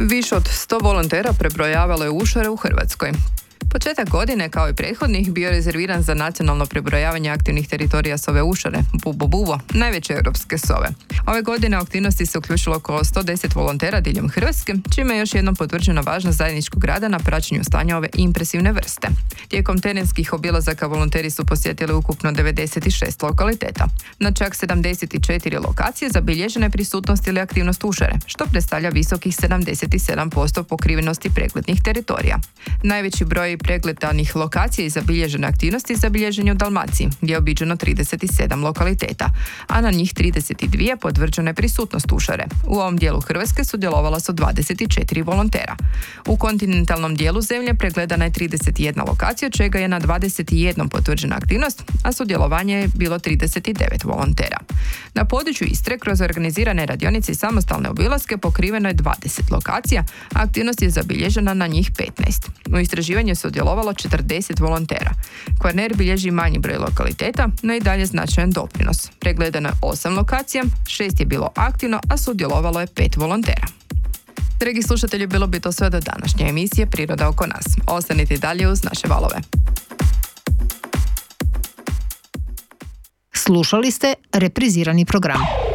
Više od 100 volontera prebrojavalo je ušare u Hrvatskoj. Početak godine, kao i prethodnih, bio rezerviran za nacionalno prebrojavanje aktivnih teritorija sove ušare, Bubo, najveće europske sove. Ove godine u aktivnosti se uključilo oko 110 volontera diljem Hrvatske, čime je još jednom potvrđena važnost zajedničkog rada na praćenju stanja ove impresivne vrste. Tijekom terenskih obilazaka volonteri su posjetili ukupno 96 lokaliteta. Na čak 74 lokacije zabilježena je prisutnost ili aktivnost ušare, što predstavlja visokih 77% pokrivenosti preglednih teritorija. Najveći broj pregledanih lokacija i zabilježene aktivnosti zabilježen je u Dalmaciji, gdje je obiđeno 37 lokaliteta, a na njih 32 potvrđena je prisutnost ušare. U ovom dijelu Hrvatske sudjelovala su 24 volontera. U kontinentalnom dijelu zemlje pregledana je 31 lokacija, od čega je na 21 potvrđena aktivnost, a sudjelovanje je bilo 39 volontera. Na području Istre kroz organizirane radionice i samostalne obilaske pokriveno je 20 lokacija, a aktivnost je zabilježena na njih 15. U istraživanju je sudjelovalo 40 volontera. Kvarner bilježi manji broj lokaliteta, no i dalje značajan doprinos. Pregledano je 8 lokacija, 6 je bilo aktivno, a sudjelovalo je 5 volontera. Dragi slušatelji, bilo bi to sve do današnje emisije Priroda oko nas. Ostanite dalje uz naše valove. Slušali ste reprizirani program.